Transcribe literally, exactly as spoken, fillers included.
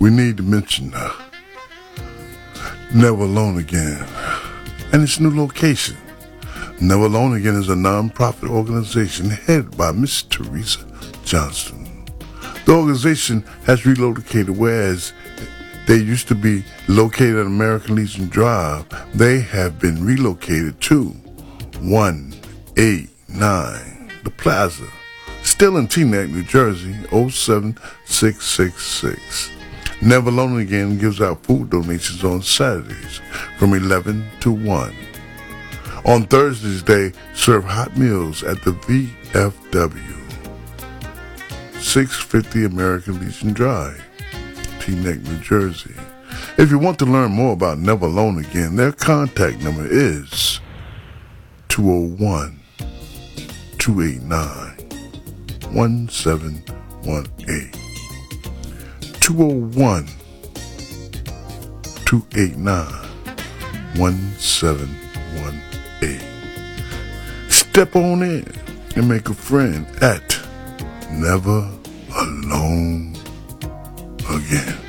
we need to mention uh, Never Alone Again and its new location. Never Alone Again is a non-profit organization headed by Miss Teresa Johnston. The organization has relocated, whereas they used to be located at American Legion Drive. They have been relocated to one eighty-nine The Plaza, still in Teaneck, New Jersey, oh seven six six six. Never Alone Again gives out food donations on Saturdays from eleven to one. On Thursdays, they serve hot meals at the V F W, six fifty American Legion Drive, Teaneck, New Jersey. If you want to learn more about Never Alone Again, their contact number is two oh one, two eight nine, one seven one eight. two oh one, two eight nine, one seven one eight. Step on in and make a friend at Never Alone Again.